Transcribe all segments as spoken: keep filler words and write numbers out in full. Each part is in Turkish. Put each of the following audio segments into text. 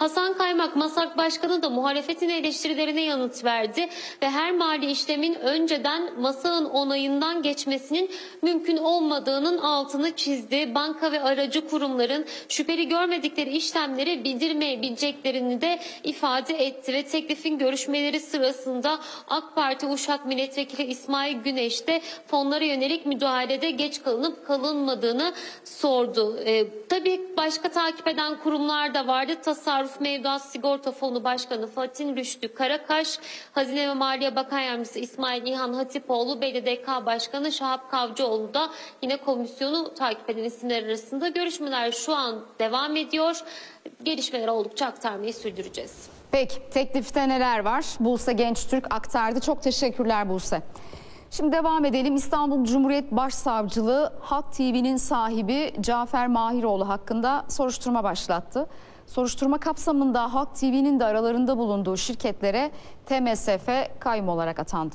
Hasan Kaymak, MASAK Başkanı da muhalefetin eleştirilerine yanıt verdi ve her mali işlemin önceden MASAK'ın onayından geçmesinin mümkün olmadığının altını çizdi. Banka ve aracı kurumların şüpheli görmedikleri işlemleri bildirmeyebileceklerini de ifade etti ve teklifin görüşmeleri sırasında AK Parti Uşak Milletvekili İsmail Güneş de fonlara yönelik müdahalede geç kalınıp kalınmadığını sordu. Ee, tabii başka takip eden kurumlar da vardı. Tasarruf Mevduat Sigorta Fonu Başkanı Fatih Rüştü Karakaş, Hazine ve Maliye Bakan Yardımcısı İsmail İlhan Hatipoğlu, B D D K Başkanı Şahap Kavcıoğlu da yine komisyonu takip eden isimler arasında. Görüşmeler şu an devam ediyor. Gelişmeleri oldukça aktarmayı sürdüreceğiz. Peki, teklifte neler var? Buse Gençtürk aktardı. Çok teşekkürler Buse. Şimdi devam edelim. İstanbul Cumhuriyet Başsavcılığı Halk T V'nin sahibi Cafer Mahiroğlu hakkında soruşturma başlattı. Soruşturma kapsamında Halk T V'nin de aralarında bulunduğu şirketlere T M S F kayyum olarak atandı.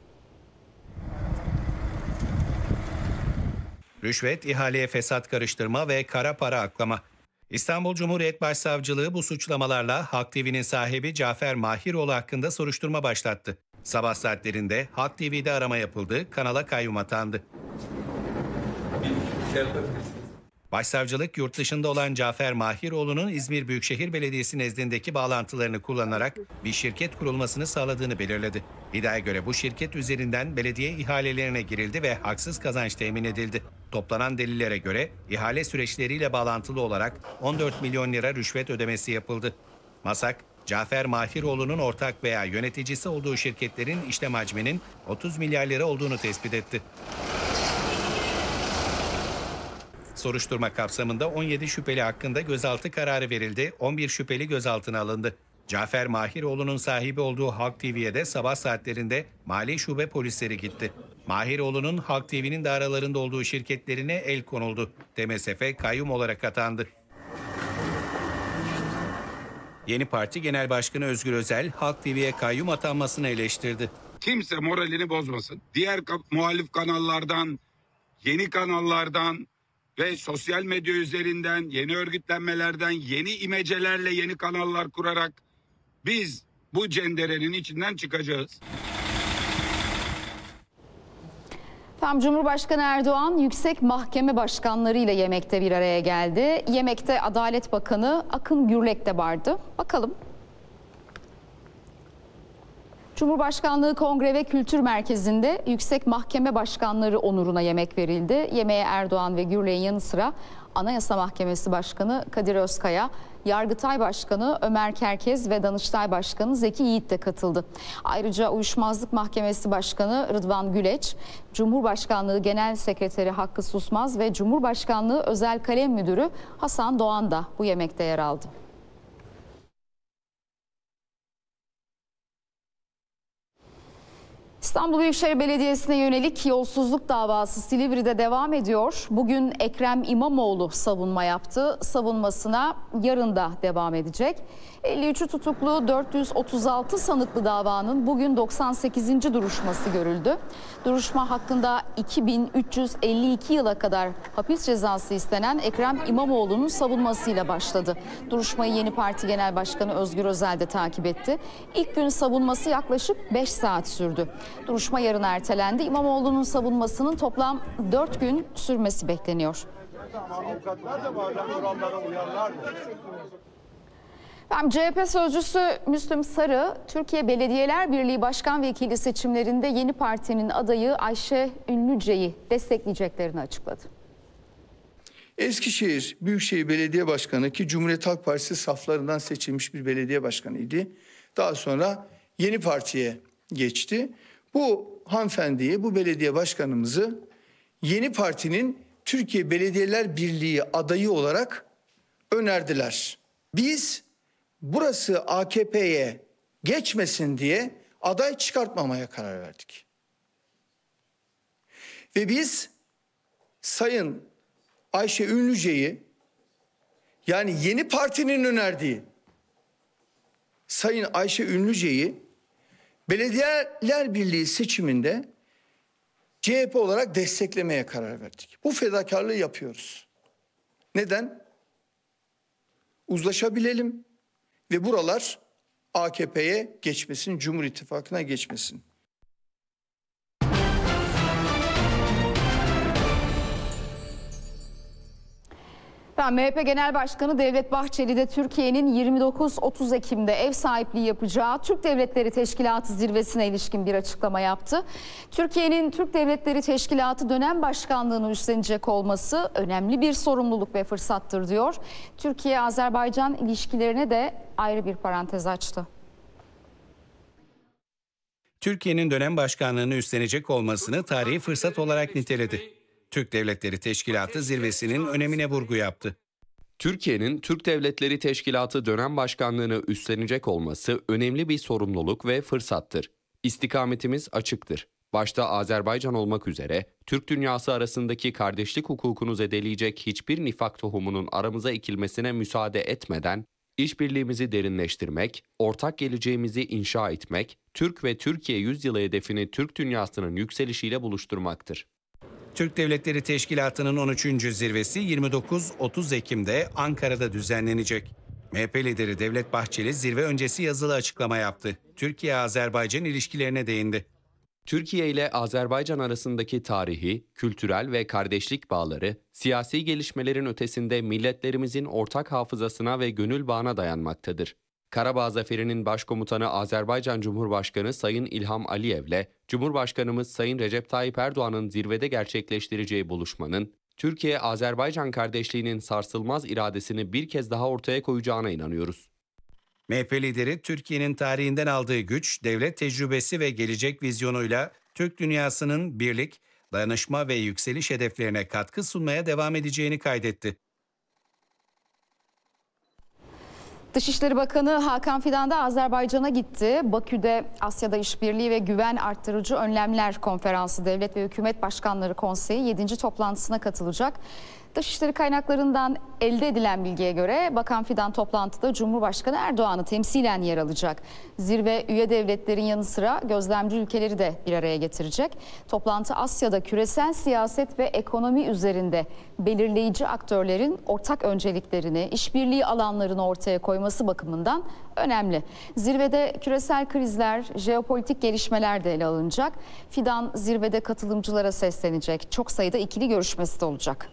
Rüşvet, ihaleye fesat karıştırma ve kara para aklama. İstanbul Cumhuriyet Başsavcılığı bu suçlamalarla Halk T V'nin sahibi Cafer Mahiroğlu hakkında soruşturma başlattı. Sabah saatlerinde Halk T V'de arama yapıldı, kanala kayyum atandı. Başsavcılık yurt dışında olan Cafer Mahiroğlu'nun İzmir Büyükşehir Belediyesi nezdindeki bağlantılarını kullanarak bir şirket kurulmasını sağladığını belirledi. İddiaya göre bu şirket üzerinden belediye ihalelerine girildi ve haksız kazanç temin edildi. Toplanan delillere göre ihale süreçleriyle bağlantılı olarak on dört milyon lira rüşvet ödemesi yapıldı. MASAK, Cafer Mahiroğlu'nun ortak veya yöneticisi olduğu şirketlerin işlem hacminin otuz milyar lira olduğunu tespit etti. Soruşturma kapsamında on yedi şüpheli hakkında gözaltı kararı verildi, on bir şüpheli gözaltına alındı. Cafer Mahiroğlu'nun sahibi olduğu Halk T V'ye de sabah saatlerinde Mali Şube polisleri gitti. Mahiroğlu'nun Halk T V'nin de aralarında olduğu şirketlerine el konuldu. T M S F kayyum olarak atandı. Yeni Parti Genel Başkanı Özgür Özel, Halk T V'ye kayyum atanmasını eleştirdi. Kimse moralini bozmasın. Diğer ka- muhalif kanallardan, yeni kanallardan ve sosyal medya üzerinden, yeni örgütlenmelerden, yeni imecelerle yeni kanallar kurarak biz bu cenderenin içinden çıkacağız. Tam Cumhurbaşkanı Erdoğan Yüksek Mahkeme Başkanları ile yemekte bir araya geldi. Yemekte Adalet Bakanı Akın Gürlek de vardı. Bakalım. Cumhurbaşkanlığı Kongre ve Kültür Merkezi'nde Yüksek Mahkeme Başkanları onuruna yemek verildi. Yemeğe Erdoğan ve Gürlek'in yanı sıra Anayasa Mahkemesi Başkanı Kadir Özkaya, Yargıtay Başkanı Ömer Kerkez ve Danıştay Başkanı Zeki Yiğit de katıldı. Ayrıca Uyuşmazlık Mahkemesi Başkanı Rıdvan Güleç, Cumhurbaşkanlığı Genel Sekreteri Hakkı Susmaz ve Cumhurbaşkanlığı Özel Kalem Müdürü Hasan Doğan da bu yemekte yer aldı. İstanbul Büyükşehir Belediyesi'ne yönelik yolsuzluk davası Silivri'de devam ediyor. Bugün Ekrem İmamoğlu savunma yaptı. Savunmasına yarın da devam edecek. elli üçü tutuklu dört yüz otuz altı sanıklı davanın bugün doksan sekizinci duruşması görüldü. Duruşma hakkında iki bin üç yüz elli iki yıla kadar hapis cezası istenen Ekrem İmamoğlu'nun savunmasıyla başladı. Duruşmayı Yeni Parti Genel Başkanı Özgür Özel de takip etti. İlk gün savunması yaklaşık beş saat sürdü. Duruşma yarın ertelendi. İmamoğlu'nun savunmasının toplam dört gün sürmesi bekleniyor. C H P sözcüsü Müslüm Sarı, Türkiye Belediyeler Birliği Başkan Vekili seçimlerinde Yeni Parti'nin adayı Ayşe Ünlüce'yi destekleyeceklerini açıkladı. Eskişehir Büyükşehir Belediye Başkanı ki Cumhuriyet Halk Partisi saflarından seçilmiş bir belediye başkanıydı. Daha sonra Yeni Parti'ye geçti. Bu hanımefendiyi, bu belediye başkanımızı Yeni Parti'nin Türkiye Belediyeler Birliği adayı olarak önerdiler. Biz burası A K P'ye geçmesin diye aday çıkartmamaya karar verdik. Ve biz Sayın Ayşe Ünlüce'yi, yani Yeni Parti'nin önerdiği Sayın Ayşe Ünlüce'yi Belediyeler Birliği seçiminde C H P olarak desteklemeye karar verdik. Bu fedakarlığı yapıyoruz. Neden? Uzlaşabilelim ve buralar A K P'ye geçmesin, Cumhur İttifakı'na geçmesin. M H P Genel Başkanı Devlet Bahçeli de Türkiye'nin yirmi dokuz otuz Ekim'de ev sahipliği yapacağı Türk Devletleri Teşkilatı zirvesine ilişkin bir açıklama yaptı. Türkiye'nin Türk Devletleri Teşkilatı dönem başkanlığını üstlenecek olması önemli bir sorumluluk ve fırsattır diyor. Türkiye-Azerbaycan ilişkilerine de ayrı bir parantez açtı. Türkiye'nin dönem başkanlığını üstlenecek olmasını tarihi fırsat olarak niteledi. Türk Devletleri Teşkilatı zirvesinin önemine vurgu yaptı. Türkiye'nin Türk Devletleri Teşkilatı dönem başkanlığını üstlenecek olması önemli bir sorumluluk ve fırsattır. İstikametimiz açıktır. Başta Azerbaycan olmak üzere Türk dünyası arasındaki kardeşlik hukukunu zedeleyecek hiçbir nifak tohumunun aramıza ekilmesine müsaade etmeden işbirliğimizi derinleştirmek, ortak geleceğimizi inşa etmek, Türk ve Türkiye yüzyılı hedefini Türk dünyasının yükselişiyle buluşturmaktır. Türk Devletleri Teşkilatı'nın on üçüncü zirvesi yirmi dokuz otuz Ekim'de Ankara'da düzenlenecek. M H P lideri Devlet Bahçeli zirve öncesi yazılı açıklama yaptı. Türkiye-Azerbaycan ilişkilerine değindi. Türkiye ile Azerbaycan arasındaki tarihi, kültürel ve kardeşlik bağları, siyasi gelişmelerin ötesinde milletlerimizin ortak hafızasına ve gönül bağına dayanmaktadır. Karabağ Zaferi'nin başkomutanı Azerbaycan Cumhurbaşkanı Sayın İlham Aliyev'le Cumhurbaşkanımız Sayın Recep Tayyip Erdoğan'ın zirvede gerçekleştireceği buluşmanın, Türkiye-Azerbaycan kardeşliğinin sarsılmaz iradesini bir kez daha ortaya koyacağına inanıyoruz. M H P lideri Türkiye'nin tarihinden aldığı güç, devlet tecrübesi ve gelecek vizyonuyla Türk dünyasının birlik, dayanışma ve yükseliş hedeflerine katkı sunmaya devam edeceğini kaydetti. Dışişleri Bakanı Hakan Fidan da Azerbaycan'a gitti. Bakü'de Asya'da İşbirliği ve Güven Arttırıcı Önlemler Konferansı Devlet ve Hükümet Başkanları Konseyi yedinci toplantısına katılacak. Dışişleri kaynaklarından elde edilen bilgiye göre Bakan Fidan toplantıda Cumhurbaşkanı Erdoğan'ı temsilen yer alacak. Zirve üye devletlerin yanı sıra gözlemci ülkeleri de bir araya getirecek. Toplantı Asya'da küresel siyaset ve ekonomi üzerinde belirleyici aktörlerin ortak önceliklerini, işbirliği alanlarını ortaya koyması bakımından önemli. Zirvede küresel krizler, jeopolitik gelişmeler de ele alınacak. Fidan zirvede katılımcılara seslenecek. Çok sayıda ikili görüşmesi de olacak.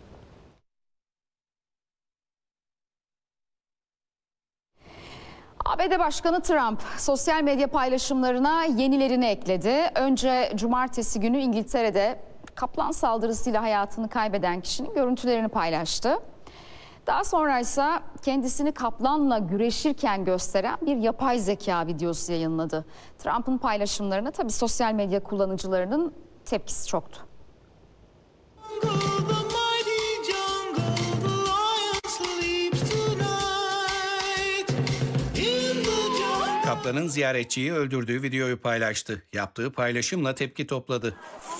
A B D Başkanı Trump sosyal medya paylaşımlarına yenilerini ekledi. Önce cumartesi günü İngiltere'de kaplan saldırısıyla hayatını kaybeden kişinin görüntülerini paylaştı. Daha sonra ise kendisini kaplanla güreşirken gösteren bir yapay zeka videosu yayınladı. Trump'ın paylaşımlarına tabii sosyal medya kullanıcılarının tepkisi çoktu. Kaplanın ziyaretçiyi öldürdüğü videoyu paylaştı. Yaptığı paylaşımla tepki topladı.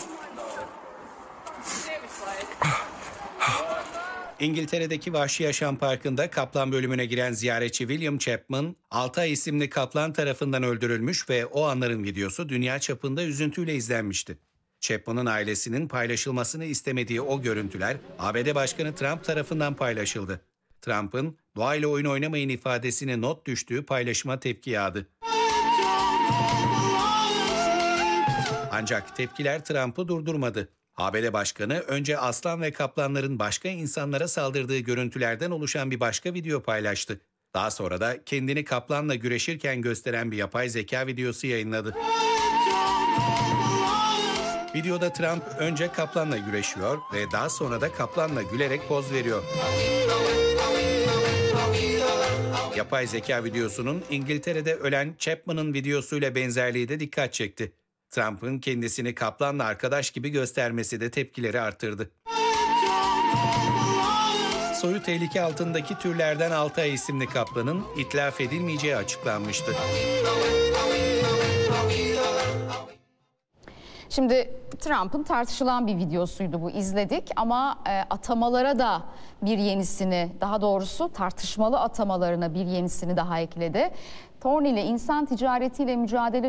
İngiltere'deki Vahşi Yaşam Parkı'nda kaplan bölümüne giren ziyaretçi William Chapman, Altay isimli kaplan tarafından öldürülmüş ve o anların videosu dünya çapında üzüntüyle izlenmişti. Chapman'ın ailesinin paylaşılmasını istemediği o görüntüler A B D Başkanı Trump tarafından paylaşıldı. Trump'ın doğayla oyun oynamayın ifadesine not düştüğü paylaşıma tepki yağdı. Ancak tepkiler Trump'ı durdurmadı. A B D Başkanı önce aslan ve kaplanların başka insanlara saldırdığı görüntülerden oluşan bir başka video paylaştı. Daha sonra da kendini kaplanla güreşirken gösteren bir yapay zeka videosu yayınladı. Videoda Trump önce kaplanla güreşiyor ve daha sonra da kaplanla gülerek poz veriyor. Yapay zeka videosunun İngiltere'de ölen Chapman'ın videosuyla benzerliği de dikkat çekti. Trump'ın kendisini kaplanla arkadaş gibi göstermesi de tepkileri arttırdı. Soyu tehlike altındaki türlerden Altay isimli kaplanın itlaf edilmeyeceği açıklanmıştı. Şimdi Trump'ın tartışılan bir videosuydu bu, izledik ama e, atamalara da bir yenisini, daha doğrusu tartışmalı atamalarına bir yenisini daha ekledi. Thorn ile insan ticaretiyle mücadele